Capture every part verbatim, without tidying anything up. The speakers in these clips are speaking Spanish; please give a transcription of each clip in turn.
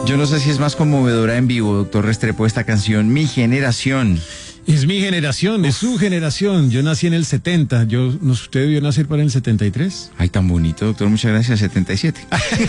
Yo no sé si es más conmovedora en vivo, doctor Restrepo, esta canción, Mi Generación. Es mi generación, Uf. es su generación. Yo nací en el setenta. Yo, ¿no, ¿Usted debió nacer para el setenta y tres? Ay, tan bonito, doctor. Muchas gracias. setenta y siete.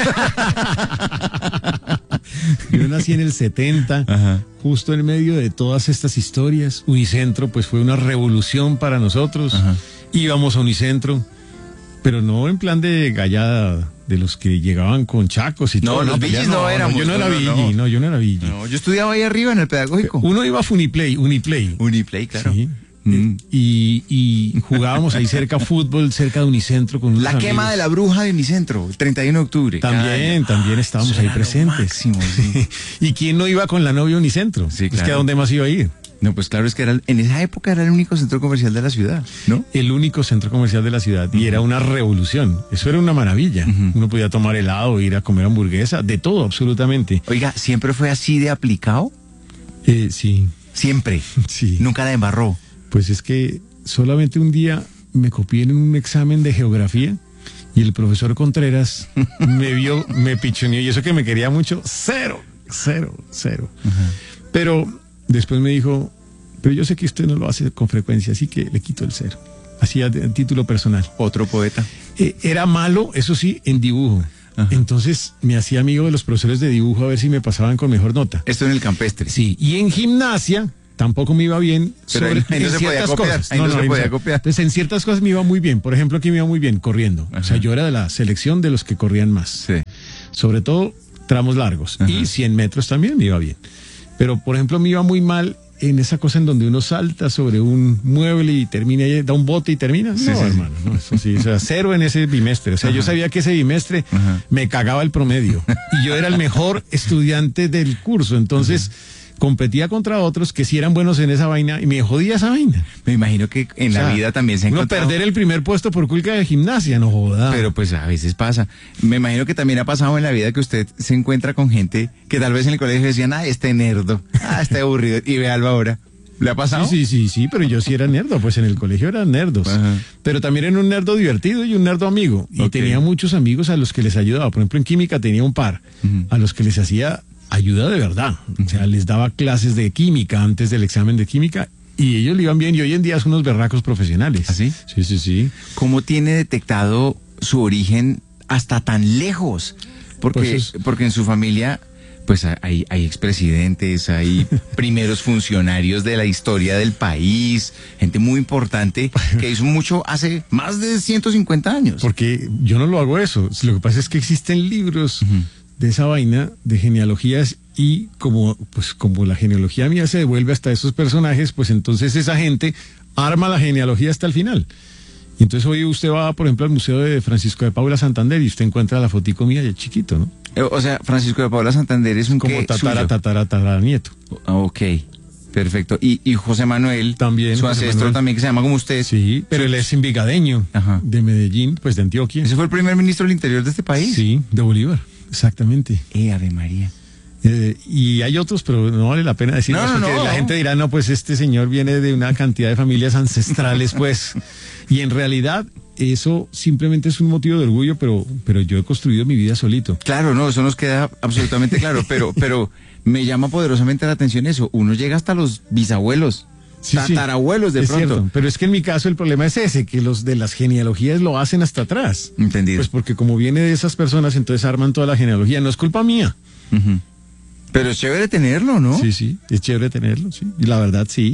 Yo nací en el setenta, Ajá. justo en medio de todas estas historias. Unicentro, pues fue una revolución para nosotros. Ajá. Íbamos a Unicentro, pero no en plan de gallada de los que llegaban con chacos y no, todo. Los no, villis no, no éramos. No, yo no era no, villi, no. no, yo no era villi. No, yo estudiaba ahí arriba en el pedagógico. Uno iba a Funiplay, Uniplay. Uniplay, claro. Sí. Mm. Y, y jugábamos ahí cerca fútbol, cerca de Unicentro con unos La amigos. Quema de la Bruja de Unicentro, el treinta y uno de octubre. También, también estábamos ahí presentes. Máximo, sí. ¿Y quién no iba con la novia a Unicentro? Sí, claro. Es que ¿a dónde más iba a ir? No, pues claro, es que era, en esa época era el único centro comercial de la ciudad, ¿no? El único centro comercial de la ciudad. Uh-huh. Y era una revolución. Eso era una maravilla. Uh-huh. Uno podía tomar helado, ir a comer hamburguesa, de todo, absolutamente. Oiga, ¿siempre fue así de aplicado? Eh, sí. ¿Siempre? Sí. ¿Nunca la embarró? Pues es que solamente un día me copié en un examen de geografía y el profesor Contreras me vio, me pichoneó, y eso que me quería mucho, cero, cero, cero. Uh-huh. Pero después me dijo, pero yo sé que usted no lo hace con frecuencia, así que le quito el cero. Así a, a título personal. Otro poeta. Eh, era malo, eso sí, en dibujo. Ajá. Entonces me hacía amigo de los profesores de dibujo a ver si me pasaban con mejor nota. Esto en el campestre. Sí, y en gimnasia tampoco me iba bien. Pero sobre, ahí, ahí no se podía copiar. Cosas. Ahí no, no, no se podía copiar. Entonces en ciertas cosas me iba muy bien. Por ejemplo, aquí me iba muy bien corriendo. Ajá. O sea, yo era de la selección de los que corrían más. Sí. Sobre todo tramos largos. Ajá. Y cien metros también me iba bien. Pero, por ejemplo, me iba muy mal en esa cosa en donde uno salta sobre un mueble y termina, da un bote y termina. Sí, no, sí, hermano, no, eso sí, o sea, cero en ese bimestre. O sea, Ajá. yo sabía que ese bimestre Ajá. me cagaba el promedio. Y yo era el mejor estudiante del curso. Entonces, Ajá. competía contra otros que sí eran buenos en esa vaina y me jodía esa vaina. Me imagino que en o sea, la vida también se ha encontrado... perder el primer puesto por culpa de gimnasia, no joda. Pero pues a veces pasa. Me imagino que también ha pasado en la vida que usted se encuentra con gente que tal vez en el colegio decían, ah, este nerdo, ah, este aburrido, y véalo ahora. ¿Le ha pasado? Sí, sí, sí, sí, pero yo sí era nerdo, pues en el colegio eran nerdos. Ajá. Pero también era un nerdo divertido y un nerdo amigo. Y okay. tenía muchos amigos a los que les ayudaba. Por ejemplo, en química tenía un par, uh-huh. a los que les hacía ayuda de verdad. Uh-huh. O sea, les daba clases de química antes del examen de química y ellos le iban bien, y hoy en día son unos berracos profesionales. ¿Así? Sí, sí, sí. ¿Cómo tiene detectado su origen hasta tan lejos? Porque, pues es... porque en su familia... pues hay, hay expresidentes, hay primeros funcionarios de la historia del país, gente muy importante que hizo mucho hace más de ciento cincuenta años. Porque yo no lo hago eso. Lo que pasa es que existen libros uh-huh. de esa vaina de genealogías, y como, pues, como la genealogía mía se devuelve hasta esos personajes, pues entonces esa gente arma la genealogía hasta el final. Y entonces hoy usted va, por ejemplo, al Museo de Francisco de Paula Santander y usted encuentra la fotico mía de chiquito, ¿no? O sea, Francisco de Paula Santander es un como tatara, tatara, tatara, nieto. Ok, perfecto. Y, y José Manuel, también, su José ancestro Manuel. También, que se llama como usted. Sí, pero él es envigadeño, Ajá. de Medellín, pues de Antioquia. ¿Ese fue el primer ministro del Interior de este país? Sí, de Bolívar, exactamente. Eh, Ave María. Eh, y hay otros, pero no vale la pena decirlo, no, no, porque no. la gente dirá, no, pues este señor viene de una cantidad de familias ancestrales, pues. Y en realidad eso simplemente es un motivo de orgullo, pero, pero yo he construido mi vida solito. Claro, no, eso nos queda absolutamente claro, pero, pero me llama poderosamente la atención eso. Uno llega hasta los bisabuelos, sí, tatarabuelos de sí, pronto. Es cierto, pero es que en mi caso el problema es ese, que los de las genealogías lo hacen hasta atrás. Entendido. Pues porque como viene de esas personas, entonces arman toda la genealogía. No es culpa mía. Uh-huh. Pero es chévere tenerlo, ¿no? Sí, sí, es chévere tenerlo, sí. Y la verdad, sí.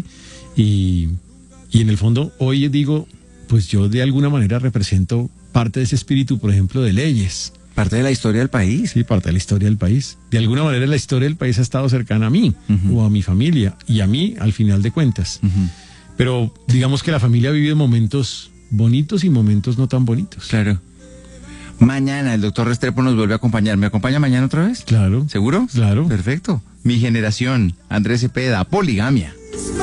Y, y en el fondo, hoy digo, pues yo de alguna manera represento parte de ese espíritu, por ejemplo, de leyes. Parte de la historia del país. Sí, parte de la historia del país. De alguna manera la historia del país ha estado cercana a mí, uh-huh. o a mi familia, y a mí al final de cuentas. Uh-huh. Pero digamos que la familia vive momentos bonitos y momentos no tan bonitos. Claro. Mañana el doctor Restrepo nos vuelve a acompañar. ¿Me acompaña mañana otra vez? Claro. ¿Seguro? Claro. Perfecto. Mi generación, Andrés Cepeda, Poligamia.